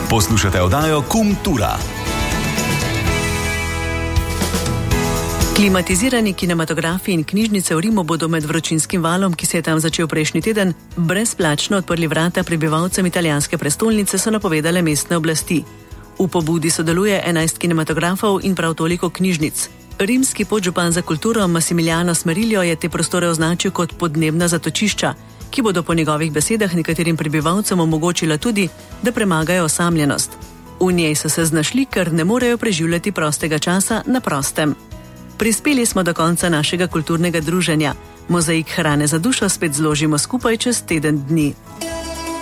Poslušate oddajo Kultura. Klimatizirani kinematografi in knjižnice v Rimu bodo med vročinskim valom, ki se je tam začel prejšnji teden, brezplačno odprli vrata prebivalcem italijanske prestolnice, so napovedale mestne oblasti. V pobudi sodeluje 11 kinematografov in prav toliko knjižnic. Rimski podžupan za kulturo Massimiliano Smerillo je te prostore označil kot podnebna zatočišča, ki bodo po njegovih besedah nekaterim prebivalcem omogočila tudi, da premagajo osamljenost. V njej so se znašli, ker ne morejo preživljati prostega časa na prostem. Prispeli smo do konca našega kulturnega druženja. Mozaik hrane za dušo spet zložimo skupaj čez teden dni.